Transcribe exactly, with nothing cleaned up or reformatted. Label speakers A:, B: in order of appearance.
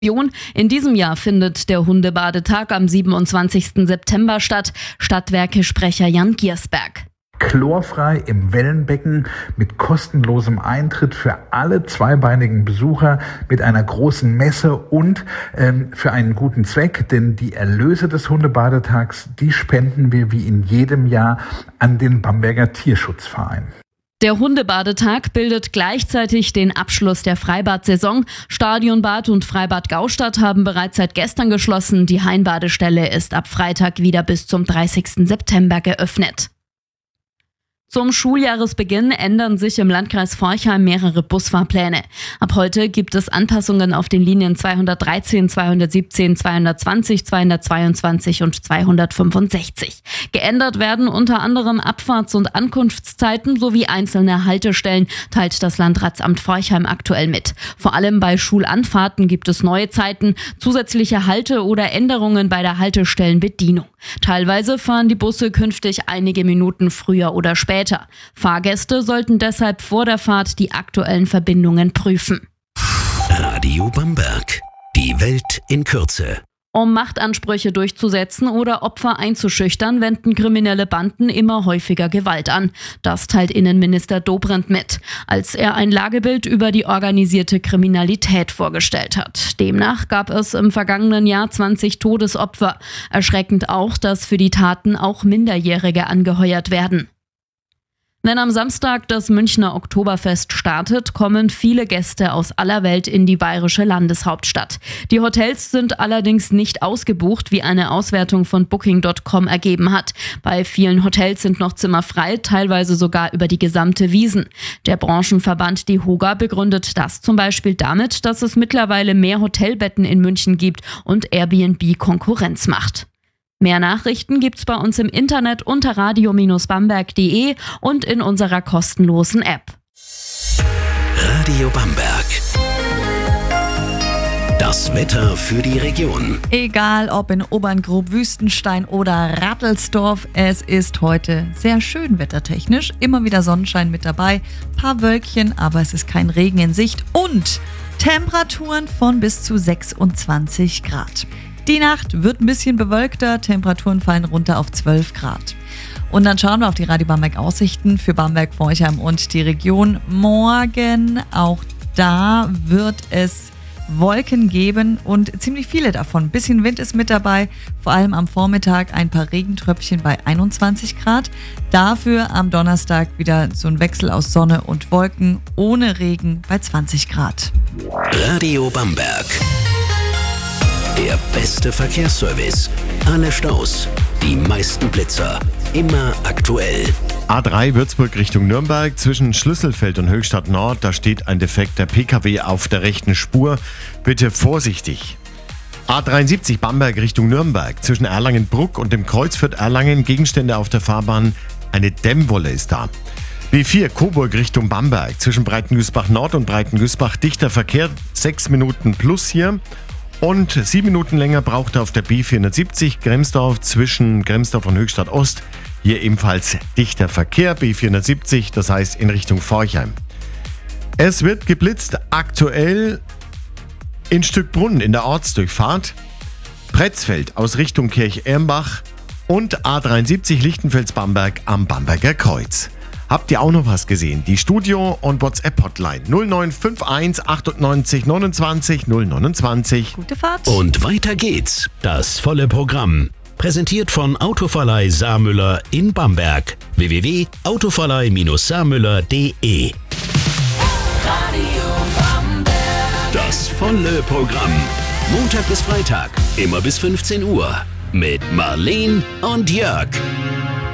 A: In diesem Jahr findet der Hundebadetag am siebenundzwanzigsten September statt. Stadtwerke-Sprecher Jan Giersberg.
B: Chlorfrei im Wellenbecken mit kostenlosem Eintritt für alle zweibeinigen Besucher, mit einer großen Messe und ähm, für einen guten Zweck, denn die Erlöse des Hundebadetags, die spenden wir wie in jedem Jahr an den Bamberger Tierschutzverein.
A: Der Hundebadetag bildet gleichzeitig den Abschluss der Freibad-Saison. Stadionbad und Freibad Gaustadt haben bereits seit gestern geschlossen. Die Hainbadestelle ist ab Freitag wieder bis zum dreißigsten September geöffnet. Zum Schuljahresbeginn ändern sich im Landkreis Forchheim mehrere Busfahrpläne. Ab heute gibt es Anpassungen auf den Linien zweihundertdreizehn, zweihundertsiebzehn, zweihundertzwanzig, zweihundertzweiundzwanzig und zweihundertfünfundsechzig. Geändert werden unter anderem Abfahrts- und Ankunftszeiten sowie einzelne Haltestellen, teilt das Landratsamt Forchheim aktuell mit. Vor allem bei Schulanfahrten gibt es neue Zeiten, zusätzliche Halte- oder Änderungen bei der Haltestellenbedienung. Teilweise fahren die Busse künftig einige Minuten früher oder später. Fahrgäste sollten deshalb vor der Fahrt die aktuellen Verbindungen prüfen.
C: Radio Bamberg. Die Welt in Kürze.
A: Um Machtansprüche durchzusetzen oder Opfer einzuschüchtern, wenden kriminelle Banden immer häufiger Gewalt an. Das teilt Innenminister Dobrindt mit, als er ein Lagebild über die organisierte Kriminalität vorgestellt hat. Demnach gab es im vergangenen Jahr zwanzig Todesopfer. Erschreckend auch, dass für die Taten auch Minderjährige angeheuert werden. Wenn am Samstag das Münchner Oktoberfest startet, kommen viele Gäste aus aller Welt in die bayerische Landeshauptstadt. Die Hotels sind allerdings nicht ausgebucht, wie eine Auswertung von Booking Punkt com ergeben hat. Bei vielen Hotels sind noch Zimmer frei, teilweise sogar über die gesamte Wiesn. Der Branchenverband DEHOGA begründet das zum Beispiel damit, dass es mittlerweile mehr Hotelbetten in München gibt und Airbnb Konkurrenz macht. Mehr Nachrichten gibt's bei uns im Internet unter radio Bindestrich bamberg Punkt de und in unserer kostenlosen App.
C: Radio Bamberg. Das Wetter für die Region.
D: Egal ob in Oberngrub, Wüstenstein oder Rattelsdorf, es ist heute sehr schön wettertechnisch. Immer wieder Sonnenschein mit dabei, paar Wölkchen, aber es ist kein Regen in Sicht und Temperaturen von bis zu sechsundzwanzig Grad. Die Nacht wird ein bisschen bewölkter, Temperaturen fallen runter auf zwölf Grad. Und dann schauen wir auf die Radio Bamberg Aussichten für Bamberg, Forchheim und die Region. Morgen, auch da wird es Wolken geben und ziemlich viele davon. Ein bisschen Wind ist mit dabei, vor allem am Vormittag ein paar Regentröpfchen bei einundzwanzig Grad. Dafür am Donnerstag wieder so ein Wechsel aus Sonne und Wolken ohne Regen bei zwanzig Grad.
C: Radio Bamberg. Der beste Verkehrsservice. Alle Staus, die meisten Blitzer, immer aktuell.
E: A drei Würzburg Richtung Nürnberg zwischen Schlüsselfeld und Höchstadt Nord, da steht ein defekter P K W auf der rechten Spur. Bitte vorsichtig. A dreiundsiebzig Bamberg Richtung Nürnberg zwischen Erlangen-Bruck und dem Kreuzfurt Erlangen, Gegenstände auf der Fahrbahn, eine Dämmwolle ist da. B vier Coburg Richtung Bamberg zwischen Breitengüßbach Nord und Breitengüßbach dichter Verkehr, sechs Minuten plus hier. Und sieben Minuten länger braucht er auf der B vierhundertsiebzig Gremsdorf zwischen Gremsdorf und Höchstadt Ost. Hier ebenfalls dichter Verkehr, B vierhundertsiebzig, das heißt in Richtung Forchheim. Es wird geblitzt aktuell in Stückbrunn in der Ortsdurchfahrt, Pretzfeld aus Richtung Kirch-Ermbach und A dreiundsiebzig Lichtenfels-Bamberg am Bamberger Kreuz. Habt ihr auch noch was gesehen? Die Studio- und WhatsApp-Hotline null neun fünf eins achtundneunzig neunundzwanzig null neunundzwanzig.
D: Gute Fahrt.
C: Und weiter geht's. Das volle Programm. Präsentiert von Autoverleih Saarmüller in Bamberg. w w w punkt autoverleih saarmüller punkt de Radio Bamberg. Das volle Programm. Montag bis Freitag. Immer bis fünfzehn Uhr. Mit Marleen und Jörg.